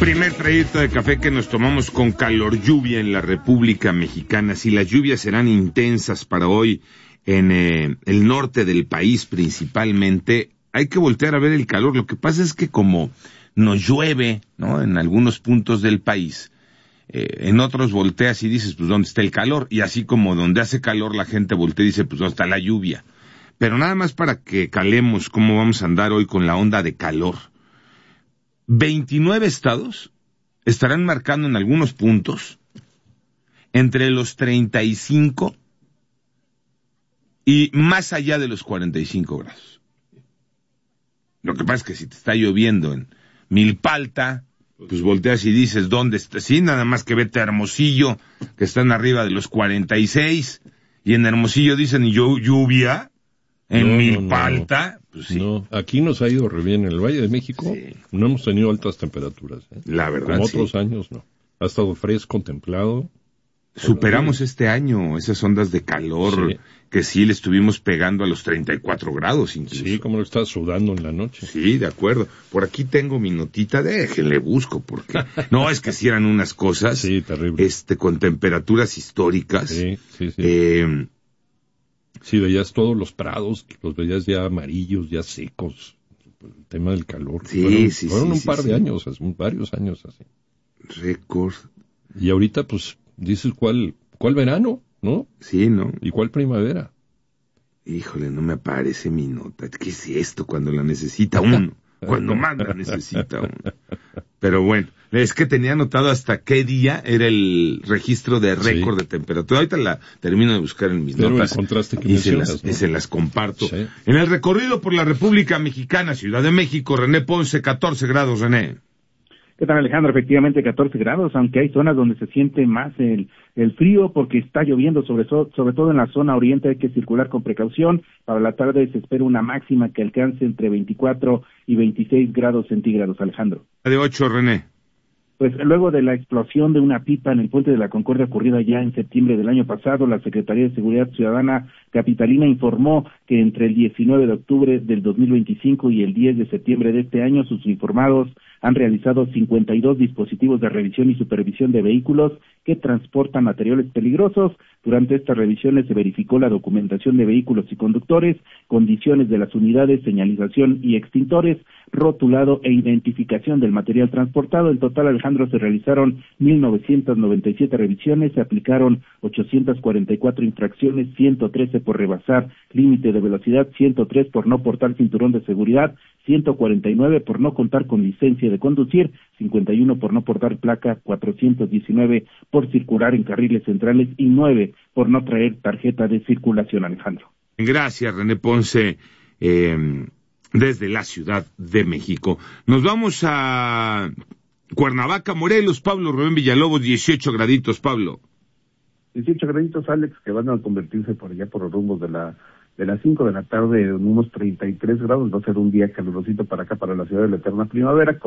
Primer trayecto de café que nos tomamos con calor lluvia en la República Mexicana. Si las lluvias serán intensas para hoy en el norte del país principalmente, hay que voltear a ver el calor. Lo que pasa es que como nos llueve, ¿no?, en algunos puntos del país, en otros volteas y dices, pues, ¿dónde está el calor? Y así como donde hace calor la gente voltea y dice, pues, ¿dónde está la lluvia? Pero nada más para que calemos cómo vamos a andar hoy con la onda de calor. 29 estados estarán marcando en algunos puntos entre los 35 y más allá de los 45 grados. Lo que pasa es que si te está lloviendo en Milpalta, pues volteas y dices, ¿dónde está? Sí, nada más que vete a Hermosillo, que están arriba de los 46, y en Hermosillo dicen, lluvia, en Milpalta. No. Pues sí. No, aquí nos ha ido re bien. En el Valle de México sí. No hemos tenido altas temperaturas. La verdad, como otros años, no. Ha estado fresco, templado. Superamos este año esas ondas de calor, que sí le estuvimos pegando a los 34 grados incluso. Sí, como lo estaba sudando en la noche. Sí, de acuerdo. Por aquí tengo mi notita, déjenle busco, porque no, es que si eran unas cosas, sí, terrible. Con temperaturas históricas. Sí. Sí, veías todos los prados, los veías ya amarillos, ya secos, el tema del calor. Fueron un par de años, varios años así. Récord. Y ahorita, pues, dices, ¿cuál verano, no? Sí, ¿no? ¿Y cuál primavera? Híjole, no me aparece mi nota. ¿Qué es esto cuando la necesita uno? Cuando más la necesita uno. Pero bueno, es que tenía anotado hasta qué día era el registro de récord de temperatura. Ahorita la termino de buscar en mis notas. El contraste que y mencionas, se las comparto. Sí. En el recorrido por la República Mexicana, Ciudad de México, René Ponce, 14 grados, René. ¿Qué tal, Alejandro? Efectivamente 14 grados, aunque hay zonas donde se siente más el frío porque está lloviendo, sobre todo en la zona oriente. Hay que circular con precaución. Para la tarde se espera una máxima que alcance entre 24 y 26 grados centígrados, Alejandro. De 8, René. Pues luego de la explosión de una pipa en el Puente de la Concordia ocurrida ya en septiembre del año pasado, la Secretaría de Seguridad Ciudadana capitalina informó que entre el 19 de octubre del 2025 y el 10 de septiembre de este año, sus uniformados han realizado 52 dispositivos de revisión y supervisión de vehículos que transportan materiales peligrosos. Durante estas revisiones se verificó la documentación de vehículos y conductores, condiciones de las unidades, señalización y extintores, rotulado e identificación del material transportado. En total, Alejandro, se realizaron 1,997 revisiones, se aplicaron 844 infracciones, 113 por rebasar límite de velocidad, 103 por no portar cinturón de seguridad, 149 por no contar con licencia de conducir, 51 por no portar placa, 419 por circular en carriles centrales y 9 por no traer tarjeta de circulación, Alejandro. Gracias, René Ponce, desde la Ciudad de México. Nos vamos a Cuernavaca, Morelos. Pablo Rubén Villalobos, 18 graditos, Pablo. 18 graditos, Alex, que van a convertirse por allá por los rumbos de las 5 de la tarde en unos 33 grados. Va a ser un día calurosito para acá, para la ciudad de la eterna primavera.